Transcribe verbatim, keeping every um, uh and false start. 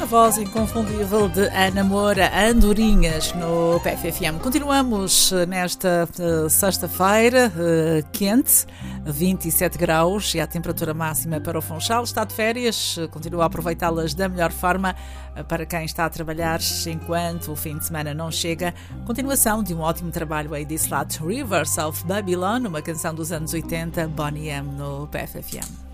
a voz inconfundível de Ana Moura, Andorinhas, no P F F M. Continuamos nesta uh, sexta-feira, uh, quente, vinte e sete graus, e a temperatura máxima para o Funchal. Está de férias, uh, continua a aproveitá-las da melhor forma uh, para quem está a trabalhar enquanto o fim de semana não chega. Continuação de um ótimo trabalho aí desse lado, Rivers of Babylon, uma canção dos anos oitenta, Boney M no P F F M.